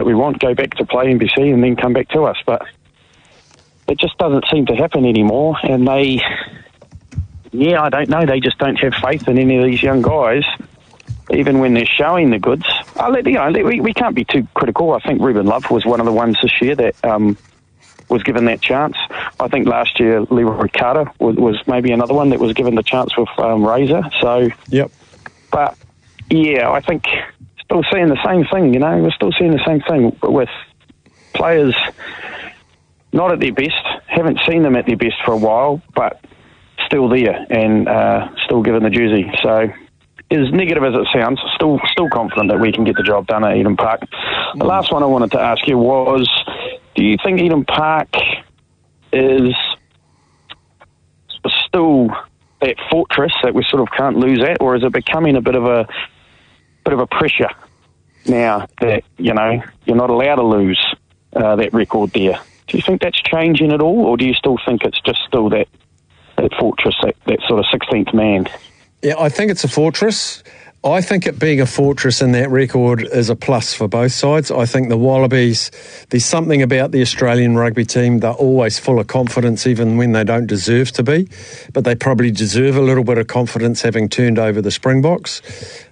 we want, go back to play NBC and then come back to us. But it just doesn't seem to happen anymore. And I don't know. They just don't have faith in any of these young guys, even when they're showing the goods. We can't be too critical. I think Ruben Love was one of the ones this year that was given that chance. I think last year Leroy Carter was maybe another one that was given the chance with Razor. So, yep. But yeah, I think still seeing the same thing. We're still seeing the same thing with players not at their best. Haven't seen them at their best for a while, but still there and still given the jersey. So, as negative as it sounds, still confident that we can get the job done at Eden Park. The last one I wanted to ask you was, do you think Eden Park is still that fortress that we sort of can't lose at, or is it becoming a bit of a pressure now that you're not allowed to lose that record there? Do you think that's changing at all, or do you still think it's just still that fortress, that sort of 16th man? Yeah, I think it's a fortress. I think it being a fortress in that record is a plus for both sides. I think the Wallabies, there's something about the Australian rugby team, they're always full of confidence even when they don't deserve to be, but they probably deserve a little bit of confidence having turned over the Springboks.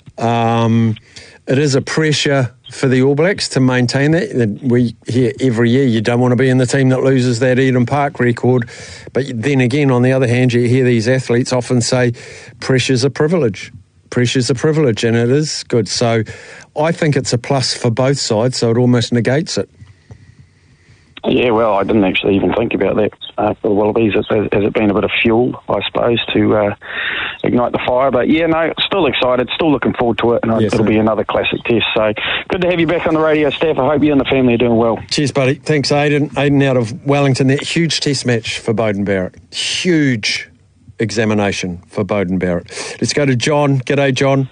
It is a pressure for the All Blacks to maintain that. We hear every year you don't want to be in the team that loses that Eden Park record, but then again, on the other hand, you hear these athletes often say pressure's a privilege. Pressure's a privilege, and it is good. So I think it's a plus for both sides, so it almost negates it. Yeah, well, I didn't actually even think about that for the Wallabies. Has it been a bit of fuel, I suppose, to ignite the fire? But yeah, no, still excited, still looking forward to it, and it'll be another classic test. So good to have you back on the radio, Steph. I hope you and the family are doing well. Cheers, buddy. Thanks, Aidan. Aidan out of Wellington. That huge test match for Beauden Barrett. Huge examination for Beauden Barrett. Let's go to John. G'day, John.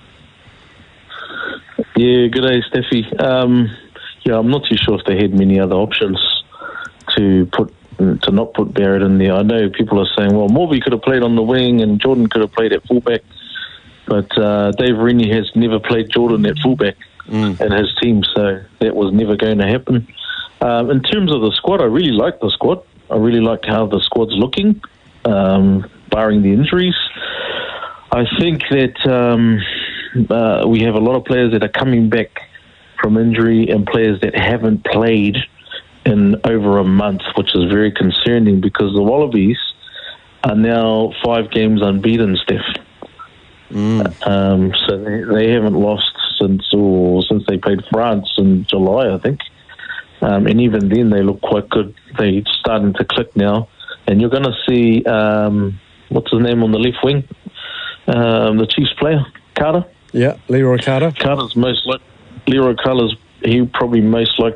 Yeah, g'day, Steffi. I'm not too sure if they had many other options to not put Barrett in there. I know people are saying, well, Morby could have played on the wing and Jordan could have played at fullback, but Dave Rennie has never played Jordan at fullback in his team, so that was never going to happen. In terms of the squad, I really like the squad. I really like how the squad's looking, barring the injuries. I think that we have a lot of players that are coming back from injury and players that haven't played in over a month, which is very concerning because the Wallabies are now 5 games unbeaten, Steph. So they haven't lost since they played France in July, I think. And even then, they look quite good. They're starting to click now. And you're going to see, what's his name on the left wing? The Chiefs player, Carter? Yeah, Leroy Carter. Leroy Carter's he probably most likely